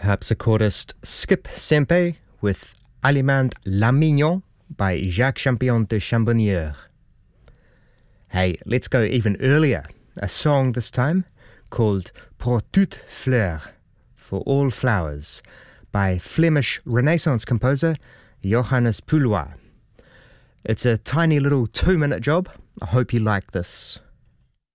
Harpsichordist Skip Sempe with Allemande La Mignon by Jacques Champion de Chambonnières. Hey, let's go even earlier. A song this time called Pour toute fleur, for all flowers, by Flemish Renaissance composer Johannes Poulois. It's a tiny little 2-minute job. I hope you like this.